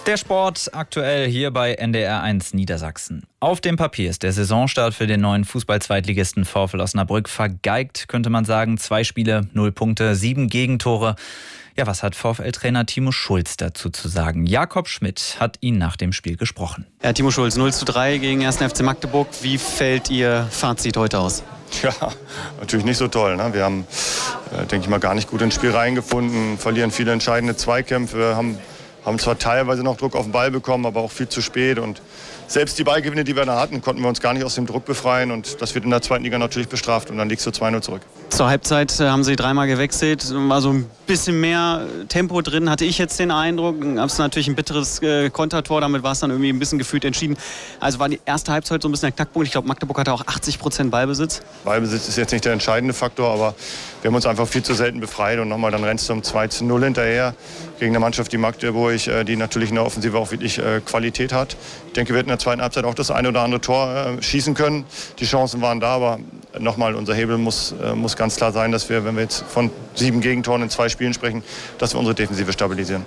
Der Sport aktuell hier bei NDR1 Niedersachsen. Auf dem Papier ist der Saisonstart für den neuen Fußball-Zweitligisten VfL Osnabrück vergeigt, könnte man sagen. 2 Spiele, 0 Punkte, 7 Gegentore. Ja, was hat VfL-Trainer Timo Schulz dazu zu sagen? Jakob Schmidt hat ihn nach dem Spiel gesprochen. Ja, Timo Schulz, 0:3 gegen 1. FC Magdeburg. Wie fällt Ihr Fazit heute aus? Ja, natürlich nicht so toll. Ne? Wir haben, denke ich mal, gar nicht gut ins Spiel reingefunden, verlieren viele entscheidende Zweikämpfe, haben zwar teilweise noch Druck auf den Ball bekommen, aber auch viel zu spät. Und selbst die Ballgewinne, die wir da hatten, konnten wir uns gar nicht aus dem Druck befreien. Und das wird in der zweiten Liga natürlich bestraft. Und dann liegst du 2-0 zurück. Zur Halbzeit haben Sie 3-mal gewechselt. War so ein bisschen mehr Tempo drin, hatte ich jetzt den Eindruck. Gab es natürlich ein bitteres Kontertor. Damit war es dann irgendwie ein bisschen gefühlt entschieden. Also war die erste Halbzeit so ein bisschen der Knackpunkt. Ich glaube, Magdeburg hatte auch 80% Ballbesitz. Ballbesitz ist jetzt nicht der entscheidende Faktor, aber wir haben uns einfach viel zu selten befreit. Und nochmal, dann rennst du um 2-0 hinterher gegen eine Mannschaft, die Magdeburg, die natürlich in der Offensive auch wirklich Qualität hat. Ich denke, wir hätten in der zweiten Halbzeit auch das eine oder andere Tor schießen können. Die Chancen waren da, aber nochmal, unser Hebel muss ganz klar sein, dass wir, wenn wir jetzt von 7 Gegentoren in 2 Spielen sprechen, dass wir unsere Defensive stabilisieren.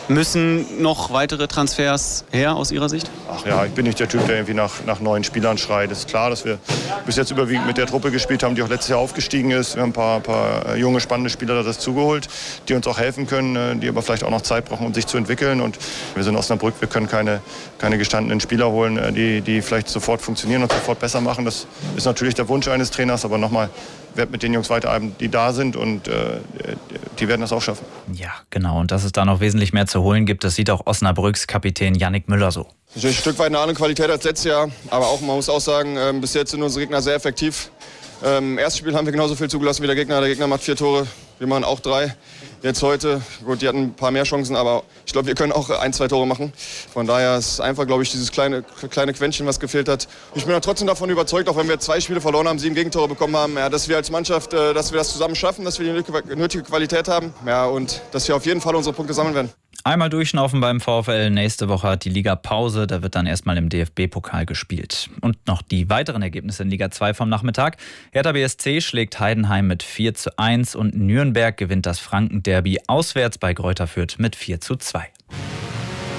Müssen noch weitere Transfers her aus Ihrer Sicht? Ach ja, ich bin nicht der Typ, der irgendwie nach neuen Spielern schreit. Es ist klar, dass wir bis jetzt überwiegend mit der Truppe gespielt haben, die auch letztes Jahr aufgestiegen ist. Wir haben ein paar junge, spannende Spieler dazu geholt, die uns auch helfen können, die aber vielleicht auch noch Zeit brauchen, um sich zu entwickeln. Und wir sind Osnabrück, wir können keine gestandenen Spieler holen, die vielleicht sofort funktionieren und sofort besser machen. Das ist natürlich der Wunsch eines Trainers, aber nochmal, werde mit den Jungs weiterarbeiten, die da sind, und die werden das auch schaffen. Ja, genau. Und dass es da noch wesentlich mehr zu holen gibt, das sieht auch Osnabrücks Kapitän Yannick Müller so. Natürlich ein Stück weit eine andere Qualität als letztes Jahr, aber auch, man muss auch sagen, bis jetzt sind unsere Gegner sehr effektiv. Im ersten Spiel haben wir genauso viel zugelassen wie der Gegner. Der Gegner macht 4 Tore, wir machen auch 3. Jetzt heute, gut, die hatten ein paar mehr Chancen, aber ich glaube, wir können auch 1, 2 Tore machen. Von daher ist einfach, glaube ich, dieses kleine Quäntchen, was gefehlt hat. Ich bin trotzdem davon überzeugt, auch wenn wir 2 Spiele verloren haben, 7 Gegentore bekommen haben, ja, dass wir als Mannschaft, dass wir das zusammen schaffen, dass wir die nötige Qualität haben, ja, und dass wir auf jeden Fall unsere Punkte sammeln werden. Einmal durchschnaufen beim VfL. Nächste Woche hat die Liga Pause. Da wird dann erstmal im DFB-Pokal gespielt. Und noch die weiteren Ergebnisse in Liga 2 vom Nachmittag. Hertha BSC schlägt Heidenheim mit 4:1 und Nürnberg gewinnt das Franken-Derby auswärts bei Greuther Fürth mit 4:2.